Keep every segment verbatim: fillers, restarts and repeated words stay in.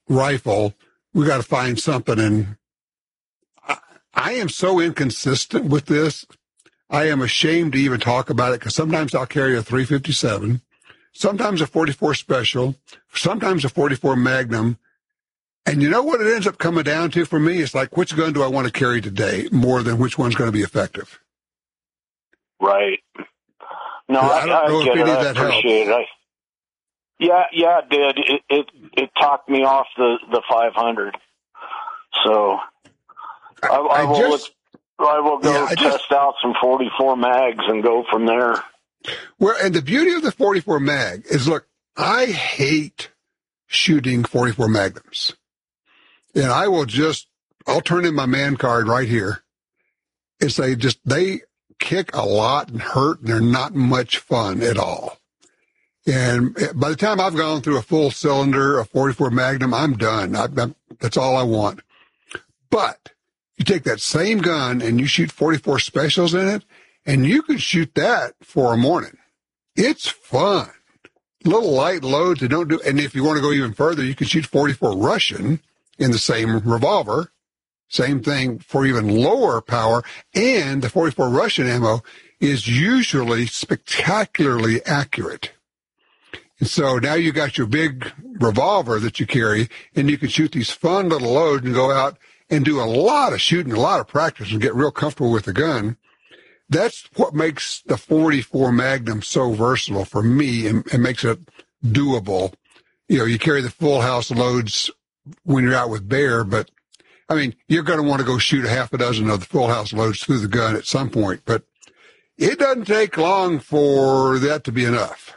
rifle, we got to find something. And I, I am so inconsistent with this. I am ashamed to even talk about it because sometimes I'll carry a three fifty-seven, sometimes a forty-four Special, sometimes a forty-four Magnum. And you know what it ends up coming down to for me? It's like, which gun do I want to carry today more than which one's going to be effective? Right. No, I, I, don't know I if get any it. of I that appreciate helps. it. I, yeah, yeah, it did. It, it it talked me off the, the five hundred. So I, I, I will just, look, I will go yeah, I test just, out some forty-four mags and go from there. well, and the beauty of the forty-four mag is, look, I hate shooting forty-four Magnums. And I will just, I'll turn in my man card right here and say just, they kick a lot and hurt and they're not much fun at all. And by the time I've gone through a full cylinder, a forty-four Magnum, I'm done. I, I, that's all I want. But you take that same gun and you shoot forty-four Specials in it, and you can shoot that for a morning. It's fun. Little light loads that don't do, and if you want to go even further, you can shoot forty-four Russian in the same revolver. Same thing for even lower power. And the forty-four Russian ammo is usually spectacularly accurate. And so now you got your big revolver that you carry, and you can shoot these fun little loads and go out and do a lot of shooting, a lot of practice, and get real comfortable with the gun. That's what makes the forty-four Magnum so versatile for me and, and makes it doable. You know, you carry the full house loads when you're out with bear, but I mean, you're going to want to go shoot a half a dozen of the full house loads through the gun at some point, but it doesn't take long for that to be enough.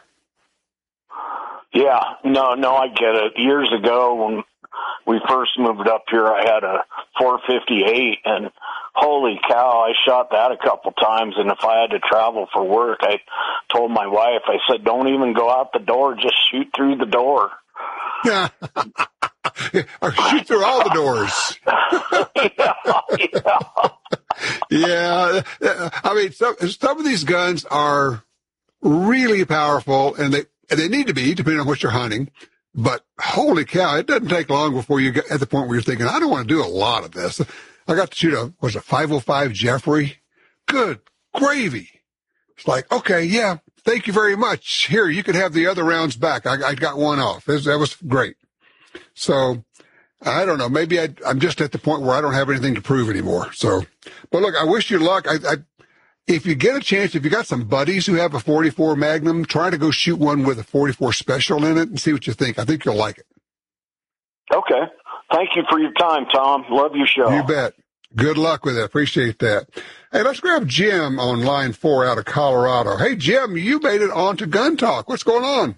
Yeah, no, no, I get it. Years ago when we first moved up here, I had a four fifty-eight, and holy cow, I shot that a couple times, and if I had to travel for work, I told my wife, I said, don't even go out the door, just shoot through the door. Yeah. Or shoot through all the doors. yeah, yeah. I mean, some, some of these guns are really powerful, and they, and they need to be, depending on what you're hunting. But holy cow, it doesn't take long before you get at the point where you're thinking, I don't want to do a lot of this. I got to shoot a, was it five oh five Jeffrey? Good gravy. It's like, okay, yeah, thank you very much. Here, you can have the other rounds back. I, I got one off. It was, that was great. So I don't know. Maybe I, I'm just at the point where I don't have anything to prove anymore. So, but look, I wish you luck. I, I, if you get a chance, if you got some buddies who have a forty-four Magnum, try to go shoot one with a forty-four Special in it and see what you think. I think you'll like it. Okay. Thank you for your time, Tom. Love your show. You bet. Good luck with it. Appreciate that. Hey, let's grab Jim on line four out of Colorado. Hey, Jim, you made it on to Gun Talk. What's going on?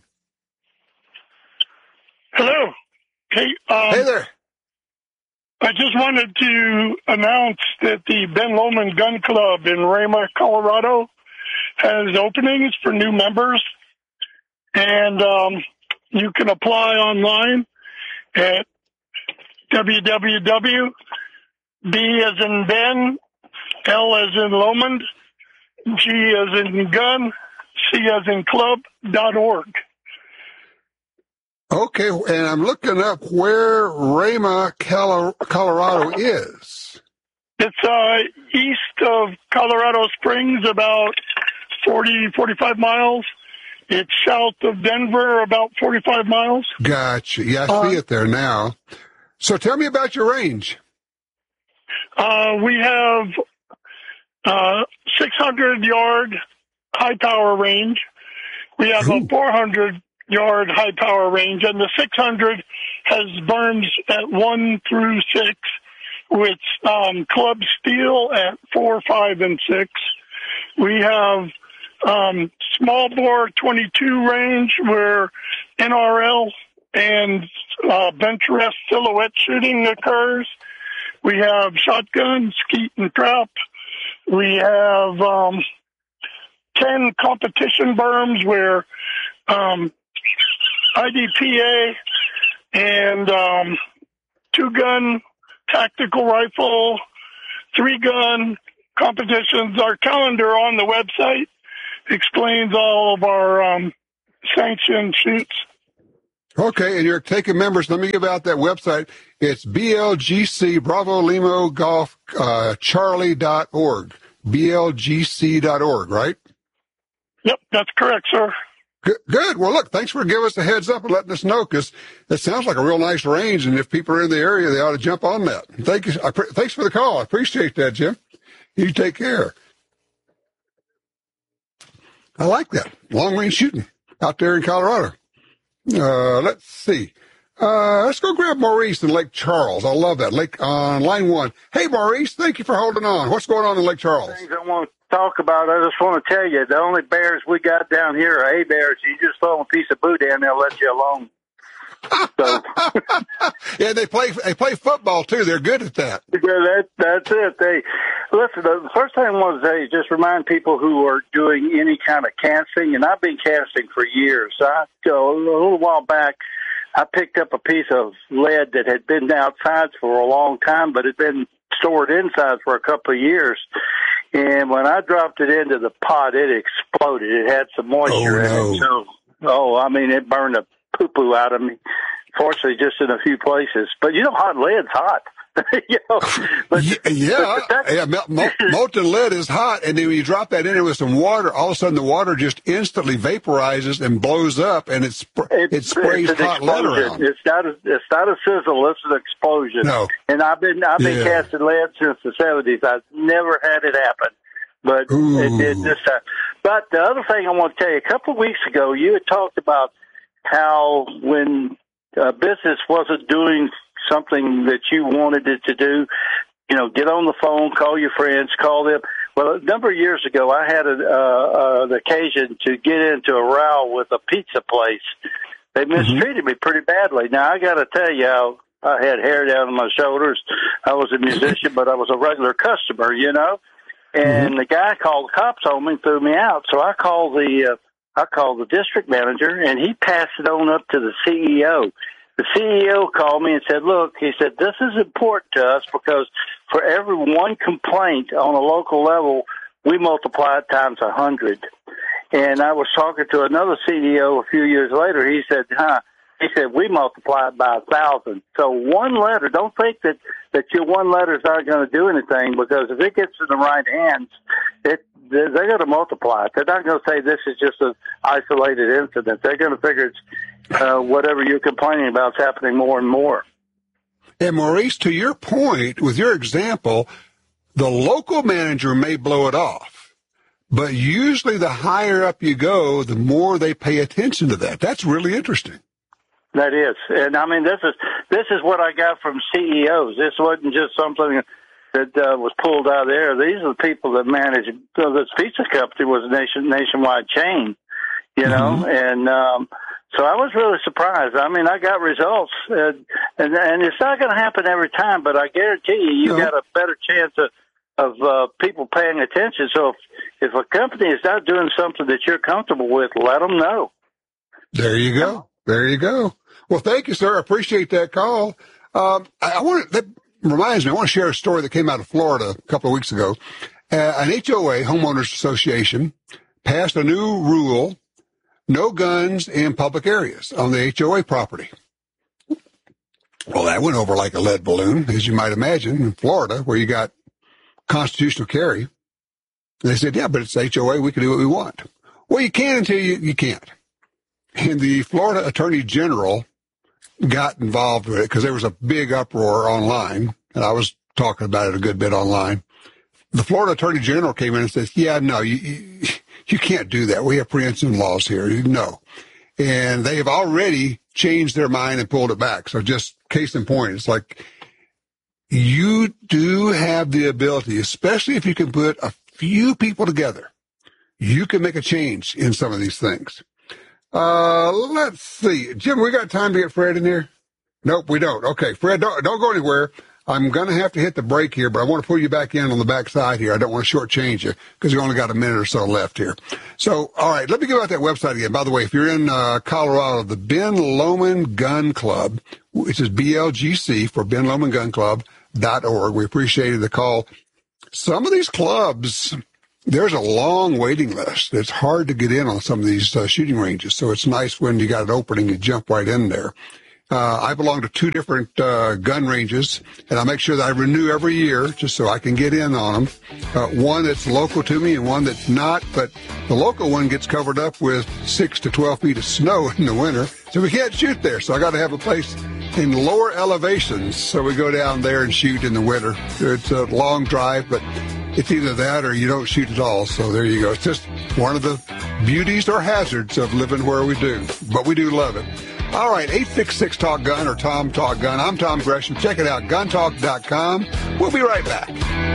Hello. Hey, um, hey there. I just wanted to announce that the Ben Lomond Gun Club in Rama, Colorado has openings for new members, and um, you can apply online at w w w dot B as in Ben, L as in Lomond, G as in gun, C as in club dot org. Okay, and I'm looking up where Rama, Colorado is. It's uh, east of Colorado Springs, about forty, forty-five miles. It's south of Denver, about forty-five miles. Gotcha. Yeah, I see uh, it there now. So tell me about your range. Uh, we have uh six hundred yard high power range. We have Ooh. a four hundred yard high power range, and the six hundred has burns at one through six with um, club steel at four, five, and six. We have um, small bore twenty-two range where N R L and uh, bench rest silhouette shooting occurs. We have shotgun, skeet, and trap. We have um, ten competition berms where um, I D P A and um, two-gun tactical rifle, three-gun competitions. Our calendar on the website explains all of our um, sanctioned shoots. Okay, and you're taking members. Let me give out that website. It's B L G C Bravo Limo Golf uh, Charlie dot org. B L G C dot org, right? Yep, that's correct, sir. Good. Good. Well, look, thanks for giving us a heads up and letting us know, because it sounds like a real nice range, and if people are in the area, they ought to jump on that. Thank you. I pre- thanks for the call. I appreciate that, Jim. You take care. I like that. Long-range shooting out there in Colorado. Uh, let's see. Uh, let's go grab Maurice in Lake Charles. I love that. Lake on uh, line one. Hey, Maurice, thank you for holding on. What's going on in Lake Charles? Things I want to talk about. I just want to tell you, the only bears we got down here are A bears. You just throw them a piece of boot in, they'll let you alone. So. Yeah, they play. They play football too. They're good at that. Yeah, that that's it. They listen. The first thing I want to say is just remind people who are doing any kind of casting, and I've been casting for years. I so a little while back, I picked up a piece of lead that had been outside for a long time, but had been stored inside for a couple of years. And when I dropped it into the pot, it exploded. It had some moisture oh, no. in it. So, oh, I mean, it burned the poo-poo out of me. Fortunately, just in a few places. But, you know, hot lead's hot. you know, but, yeah, yeah, but yeah mol- molten lead is hot, and then when you drop that in it with some water, all of a sudden the water just instantly vaporizes and blows up, and it, sp- it, it sprays hot lead around. It's not a, it's not a sizzle, it's an explosion. No. And I've been I've been yeah. casting lead since the seventies. I've never had it happen, but Ooh. it did this time. But the other thing I want to tell you, a couple of weeks ago, you had talked about how when a business wasn't doing something that you wanted it to do, you know, get on the phone, call your friends, call them. Well, a number of years ago, I had a, uh, an occasion to get into a row with a pizza place. They mistreated mm-hmm. me pretty badly. Now, I got to tell you, I, I had hair down on my shoulders. I was a musician, but I was a regular customer, you know. And mm-hmm. the guy called the cops on me and threw me out. So I called the uh, I called the district manager, and he passed it on up to the C E O. The C E O called me and said, look, he said, this is important to us because for every one complaint on a local level, we multiply it times a hundred. And I was talking to another C E O a few years later. He said, huh, he said, we multiply it by a thousand. So one letter, don't think that, that your one letter is not going to do anything, because if it gets in the right hands, it, they're going to multiply it. They're not going to say this is just an isolated incident. They're going to figure it's uh, whatever you're complaining about is happening more and more. And Maurice, to your point, with your example, the local manager may blow it off, but usually the higher up you go, the more they pay attention to that. That's really interesting. That is. And I mean, this is, this is what I got from C E Os. This wasn't just something that uh, was pulled out of there. These are the people that manage. So this pizza company was a nation, nationwide chain, you know, mm-hmm. and um, so I was really surprised. I mean, I got results, and and, and it's not going to happen every time, but I guarantee you, you no. got a better chance of of uh, people paying attention. So if if a company is not doing something that you're comfortable with, let them know. There you go. There you go. Well, thank you, sir. I appreciate that call. Um, I, I want to. That reminds me. I want to share a story that came out of Florida a couple of weeks ago. Uh, an H O A, Homeowners Association, passed a new rule: no guns in public areas on the H O A property. Well, that went over like a lead balloon, as you might imagine, in Florida, where you got constitutional carry. And they said, yeah, but it's H O A. We can do what we want. Well, you can until you, you can't. And the Florida Attorney General got involved with it because there was a big uproar online, and I was talking about it a good bit online. The Florida Attorney General came in and says, yeah, no, you, you, you can't do that. We have preemption laws here. No. And they have already changed their mind and pulled it back. So just case in point, it's like you do have the ability, especially if you can put a few people together, you can make a change in some of these things. Uh, let's see. Jim, we got time to get Fred in here? Nope, we don't. Okay, Fred, don't, don't go anywhere. I'm going to have to hit the break here, but I want to pull you back in on the back side here. I don't want to shortchange you because we only got a minute or so left here. So, all right, let me give out that website again. By the way, if you're in uh, Colorado, the Ben Lomond Gun Club, which is B L G C for Ben Lomond Gun Club dot org. We appreciated the call. Some of these clubs there's a long waiting list. It's hard to get in on some of these uh, shooting ranges, so it's nice when you got an opening, you jump right in there. Uh, I belong to two different uh, gun ranges, and I make sure that I renew every year just so I can get in on them. Uh, one that's local to me and one that's not, but the local one gets covered up with six to twelve feet of snow in the winter, so we can't shoot there. So I got to have a place in lower elevations, so we go down there and shoot in the winter. It's a long drive, but it's either that or you don't shoot at all. So there you go. It's just one of the beauties or hazards of living where we do, but we do love it. All right, eight six six talk gun or Tom Talk Gun. I'm Tom Gresham. Check it out, gun talk dot com. We'll be right back.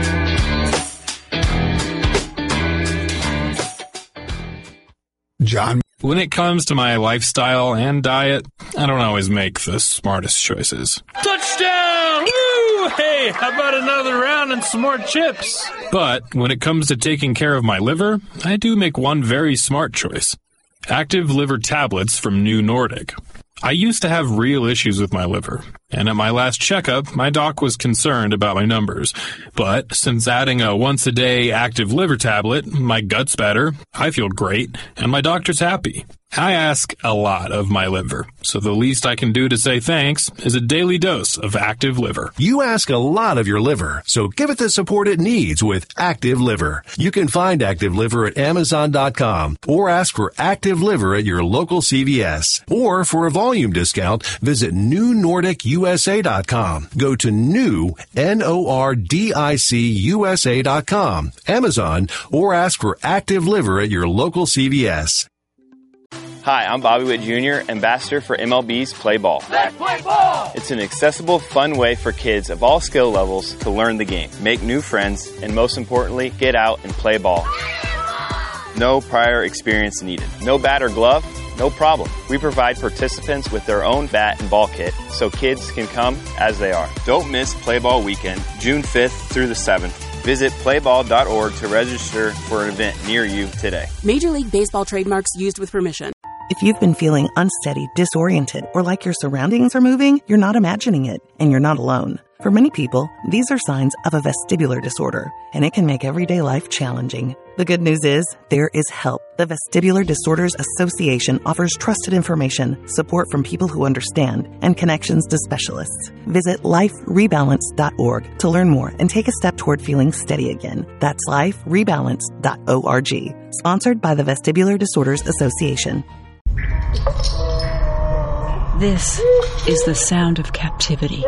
John. When it comes to my lifestyle and diet, I don't always make the smartest choices. Touchdown! Woo! Hey, how about another round and some more chips? But when it comes to taking care of my liver, I do make one very smart choice. Active liver tablets from New Nordic. I used to have real issues with my liver, and at my last checkup, my doc was concerned about my numbers. But since adding a once-a-day active liver tablet, my gut's better, I feel great, and my doctor's happy. I ask a lot of my liver, so the least I can do to say thanks is a daily dose of Active Liver. You ask a lot of your liver, so give it the support it needs with Active Liver. You can find Active Liver at Amazon dot com or ask for Active Liver at your local C V S. Or for a volume discount, visit New Nordic U S A dot com. Go to new, N O R D I C U S A dot com, Amazon, or ask for Active Liver at your local C V S. Hi, I'm Bobby Witt Junior, ambassador for M L B's Play Ball. Let's play ball! It's an accessible, fun way for kids of all skill levels to learn the game, make new friends, and most importantly, get out and play ball. No prior experience needed. No bat or glove? No problem. We provide participants with their own bat and ball kit so kids can come as they are. Don't miss Play Ball Weekend, June fifth through the seventh. Visit play ball dot org to register for an event near you today. Major League Baseball trademarks used with permission. If you've been feeling unsteady, disoriented, or like your surroundings are moving, you're not imagining it, and you're not alone. For many people, these are signs of a vestibular disorder, and it can make everyday life challenging. The good news is, there is help. The Vestibular Disorders Association offers trusted information, support from people who understand, and connections to specialists. Visit life rebalance dot org to learn more and take a step toward feeling steady again. That's life rebalance dot org. Sponsored by the Vestibular Disorders Association. This is the sound of captivity.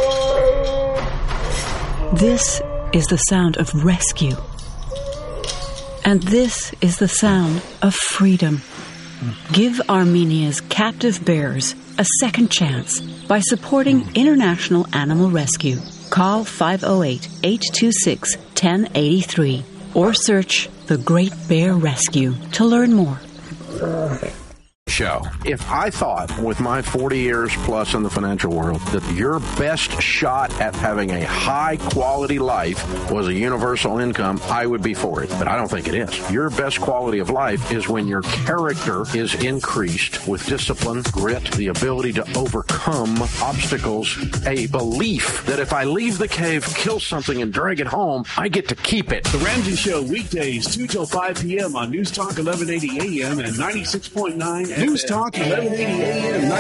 This is the sound of rescue. And this is the sound of freedom. Give Armenia's captive bears a second chance by supporting International Animal Rescue. Call five oh eight, eight two six, one oh eight three or search The Great Bear Rescue to learn more. Show. If I thought with my forty years plus in the financial world that your best shot at having a high quality life was a universal income, I would be for it. But I don't think it is. Your best quality of life is when your character is increased with discipline, grit, the ability to overcome obstacles, a belief that if I leave the cave, kill something, and drag it home, I get to keep it. The Ramsey Show, weekdays, two till five p.m. on News Talk eleven eighty A M and ninety-six point nine News Talk eleven eighty A M.